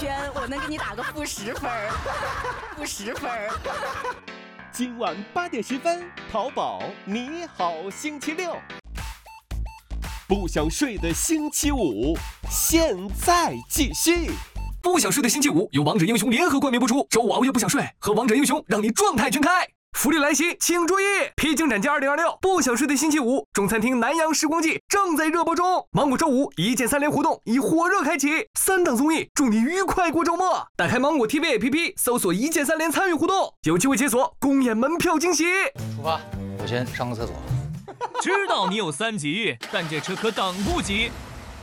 轩，我能给你打个+10分，+10分。 今晚8点10分，淘宝你好星期六，不想睡的星期五，现在继续。 不想睡的星期五由王者英雄联合冠名播出，周5熬夜不想睡，和王者英雄让你状态全开。福利来袭，请注意！披荆斩棘2026，不想睡的星期五，中餐厅南洋时光季正在热播中。芒果周51键3连活动已火热开启，3档综艺，祝你愉快过周末。打开芒果 TV APP，搜索1键3连参与互动，有机会解锁公演门票惊喜。 出发，我先上个厕所。 知道你有3级，但这车可等不及。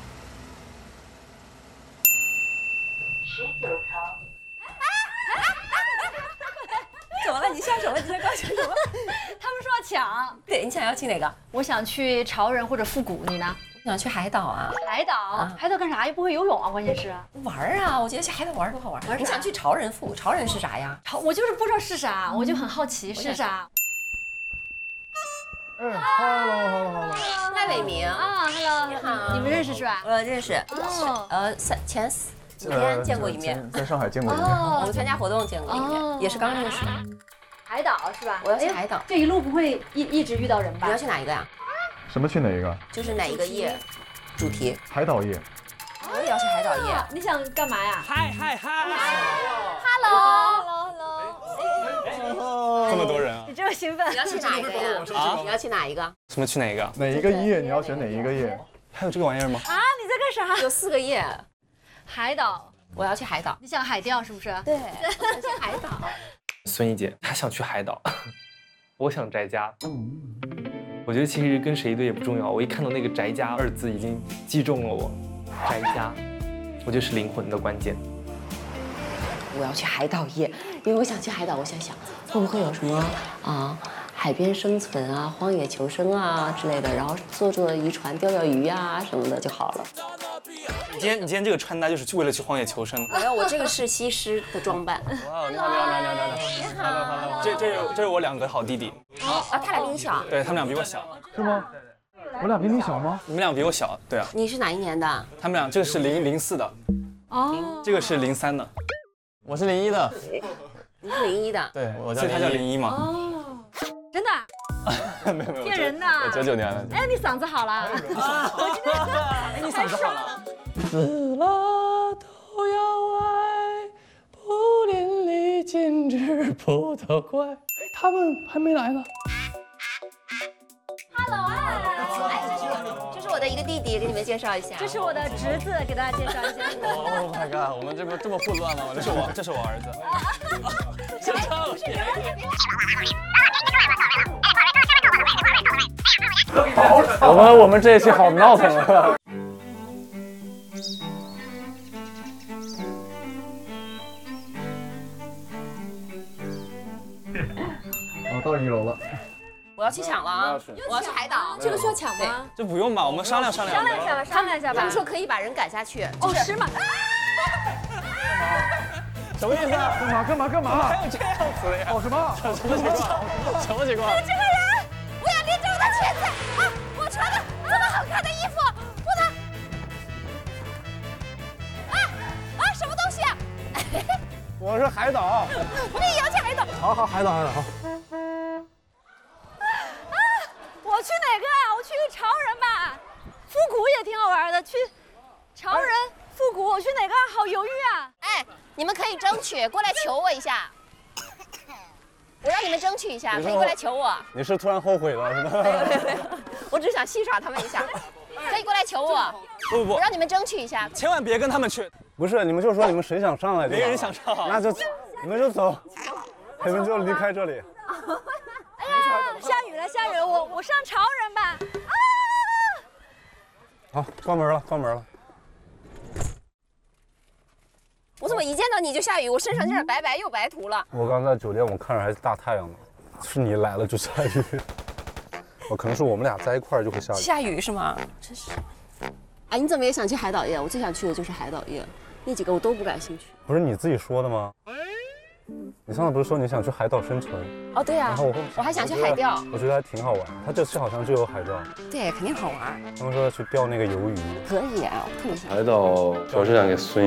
19层。 怎么了？你笑什么？你在高兴什么？ 他们说要抢。 对，你想要去哪个？ 我想去潮人或者复古，你呢？ 我想去海岛啊。 海岛？海岛干啥？又不会游泳啊，关键是。 玩啊！我觉得去海岛玩多好玩。你想去潮人复古？潮人是啥呀？ 我就是不知道是啥，我就很好奇是啥。 Hello， 赖伟明啊 ，Hello， 你好， 你们认识是吧？ 认识。前几天见过一面， 在上海见过一面。 我们参加活动见过一面，也是刚认识。 海岛是吧？ 我要去海岛。 这一路不会一直遇到人吧？ 你要去哪一个呀？ 什么去哪一个？ 就是哪一个夜？主题？ 海岛夜。 我也要去海岛夜。 你想干嘛呀？ 嗨 Hello， 这么多人啊！ 你这么兴奋？ 你要去哪一个呀？你要去哪一个？ 什么去哪个？ 哪一个夜？你要选哪一个夜？ 还有这个玩意儿吗？ 啊，你在干啥？ 有4个夜。 海岛。 我要去海岛。 你想海钓是不是？ 对，我想去海岛。 孙一姐她想去海岛，我想宅家。我觉得其实跟谁对也不重要，我一看到那个宅家2字已经击中了我。宅家，我觉得是灵魂的关键。 我要去海岛夜，因为我想去海岛，我想会不会有什么海边生存啊、荒野求生啊之类的，然后坐渔船钓鱼啊什么的就好了。 你今天这个穿搭就是为了去荒野求生？ 没有，我这个是西施的装扮。 哇，你好，你好，这是我2个好弟弟。 他俩比你小？ 对，他们俩比我小。 是吗？我俩比你小吗？ 你们俩比我小，对啊。 你是哪一年的？ 他们俩这个是04的，这个是03的，我是01的。 你是01的？ 对，所以他叫01嘛。 哦，真的？ 没有， 骗人的。 我99年的。 哎，你嗓子好了。 哎，你嗓子好了。 死了都要爱，不淋漓尽致不责怪。他们还没来呢。 Hello， 这是我的一个弟弟，给你们介绍一下。 这是我的侄子，给大家介绍一下。 Oh my god， 我们这么混乱吗？这是我儿子。 我们这一期好闹腾啊！ 到1楼了。 我要去抢了啊！我要去海岛。 这个需要抢吗？ 这不用吧，我们商量。 商量一下吧，商量一下吧。 他们说可以把人赶下去。 哦，是吗？ 什么意思啊？ 干嘛？ 还有这样子的呀？ 搞什么？ 什么情况？ 这个人，我要拎着我的裙子啊！我穿的这么好看的衣服，不能什么东西啊？ 我是海岛。 我也要去海岛。 好，海岛好。 我去哪个啊？我去潮人吧，复古也挺好玩的。去潮人、复古，我去哪个？好犹豫啊！ 哎，你们可以争取过来求我一下，我让你们争取一下，可以过来求我。 你是突然后悔了是吧？ 没有，我只想戏耍他们一下，可以过来求我。 不， 我让你们争取一下， 千万别跟他们去。 不是，你们就说你们谁想上来就好了， 没人想上， 那就你们就走，你们就离开这里。 哎呀，下雨了，我上潮人吧。 好，关门了。 我怎么一见到你就下雨？我身上这点白又白涂了。 我刚在酒店，我看着还是大太阳呢，是你来了就下雨。可能是我们俩在一块儿就会下雨。 下雨是吗？真是。哎，你怎么也想去海岛夜？我最想去的就是海岛夜，那几个我都不感兴趣。 不是你自己说的吗？你上次不是说你想去海岛生存？ 哦，对呀。 然后我还想去海钓。 我觉得还挺好玩。他这次好像就有海钓。 对，肯定好玩。 他们说要去钓那个鱿鱼。 可以啊，我特别想。 海岛主要是想给孙